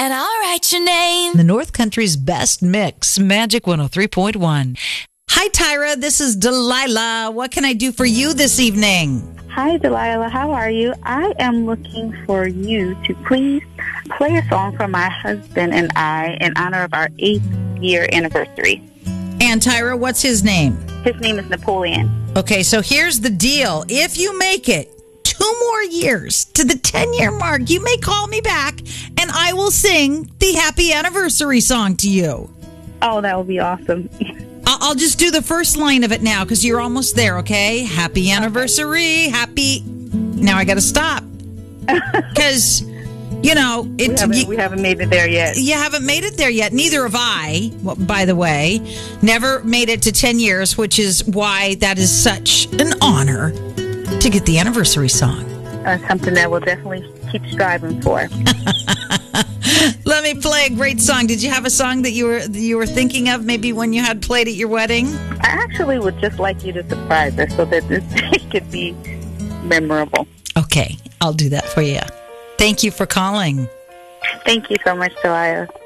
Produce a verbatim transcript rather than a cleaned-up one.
and I'll write your name. The North Country's best mix, Magic one oh three point one. Hi, Tyra. This is Delilah. What can I do for you this evening? Hi, Delilah. How are you? I am looking for you to please play a song for my husband and I in honor of our eighth year anniversary. And Tyra, what's his name? His name is Napoleon. Okay, so here's the deal. If you make it two more years to the ten-year mark, you may call me back, and I will sing the happy anniversary song to you. Oh, that would be awesome. I'll just do the first line of it now because you're almost there, okay? Happy anniversary, happy... Now I got to stop because, you know... It, we, haven't, you, we haven't made it there yet. You haven't made it there yet. Neither have I, well, by the way. Never made it to ten years, which is why that is such an honor to get the anniversary song. Uh, something that we'll definitely keep striving for. Let me play a great song. Did you have a song that you were you were thinking of maybe when you had played at your wedding? I actually would just like you to surprise us so that this day could be memorable. Okay, I'll do that for you. Thank you for calling. Thank you so much, Delilah.